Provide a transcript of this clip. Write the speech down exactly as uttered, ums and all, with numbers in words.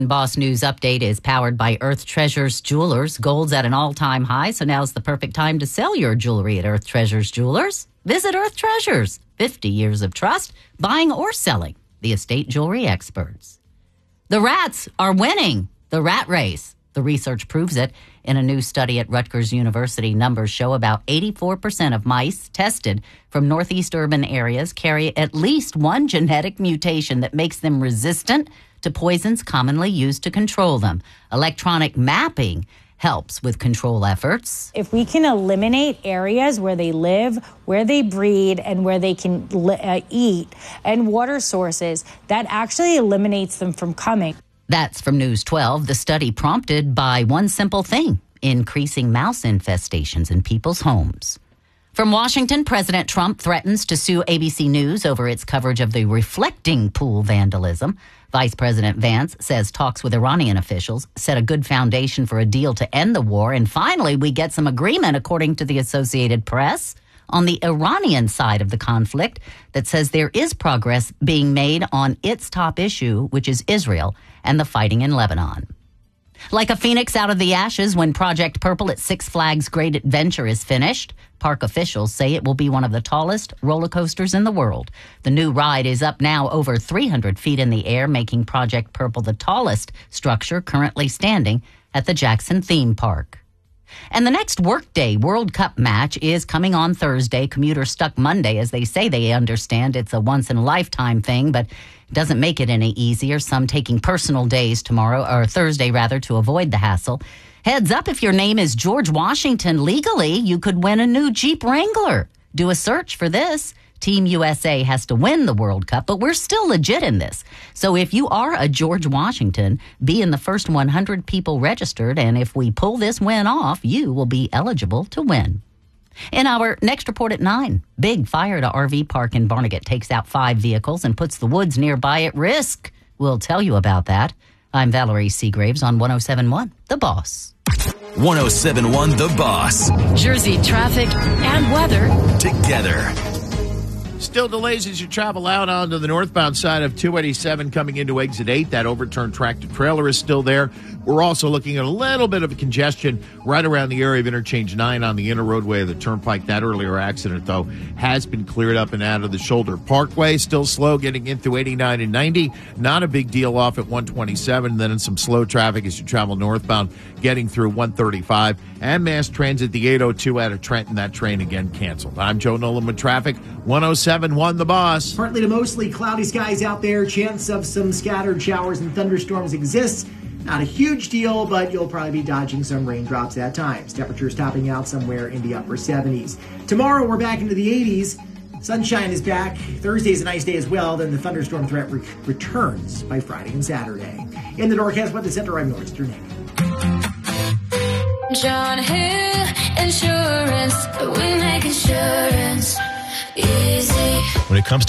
Boss News Update is powered by Earth Treasures Jewelers. Gold's at an all-time high, so now's the perfect time to sell your jewelry at Earth Treasures Jewelers. Visit Earth Treasures. fifty years of trust, buying or selling. The estate jewelry experts. The rats are winning the rat race. The research proves it. In a new study at Rutgers University, numbers show about eighty-four percent of mice tested from northeast urban areas carry at least one genetic mutation that makes them resistant to poisons commonly used to control them. Electronic mapping helps with control efforts. If we can eliminate areas where they live, where they breed, and where they can li- uh, eat, and water sources, that actually eliminates them from coming. That's from News twelve. The study prompted by one simple thing: increasing mouse infestations in people's homes. From Washington, President Trump threatens to sue A B C News over its coverage of the reflecting pool vandalism. Vice President Vance says talks with Iranian officials set a good foundation for a deal to end the war. And finally, we get some agreement, according to the Associated Press, on the Iranian side of the conflict that says there is progress being made on its top issue, which is Israel and the fighting in Lebanon. Like a phoenix out of the ashes when Project Purple at Six Flags Great Adventure is finished, park officials say it will be one of the tallest roller coasters in the world. The new ride is up now over three hundred feet in the air, making Project Purple the tallest structure currently standing at the Jackson Theme Park. And the next Workday World Cup match is coming on Thursday. Commuters stuck Monday, as they say they understand it's a once-in-a-lifetime thing, but it doesn't make it any easier. Some taking personal days tomorrow, or Thursday rather, to avoid the hassle. Heads up, if your name is George Washington, legally, you could win a new Jeep Wrangler. Do a search for this. Team U S A has to win the World Cup, but we're still legit in this. So if you are a George Washington, be in the first one hundred people registered, and if we pull this win off, you will be eligible to win. In our next report at nine, big fire at a R V park in Barnegat takes out five vehicles and puts the woods nearby at risk. We'll tell you about that. I'm Valerie Seagraves on one oh seven point one, The Boss. one oh seven point one The Boss. Jersey traffic and weather together. Still delays as you travel out onto the northbound side of two eighty-seven coming into exit eight. That overturned tractor trailer is still there. We're also looking at a little bit of a congestion right around the area of Interchange nine on the inner roadway of the Turnpike. That earlier accident, though, has been cleared up and out of the Shoulder Parkway. Still slow getting in through eighty-nine and ninety. Not a big deal off at one twenty-seven. Then in some slow traffic as you travel northbound, getting through one thirty-five. And mass transit, the eight oh two out of Trenton. That train again canceled. I'm Joe Nolan with traffic. one oh seven point one The Boss. Partly to mostly cloudy skies out there. Chance of some scattered showers and thunderstorms exists. Not a huge deal, but you'll probably be dodging some raindrops at times. Temperatures topping out somewhere in the upper seventies. Tomorrow, we're back into the eighties. Sunshine is back. Thursday's a nice day as well. Then the thunderstorm threat re- returns by Friday and Saturday. In the Norcast Weather Center, I'm Norris Nick. John Hill Insurance. We make insurance easy. When it comes to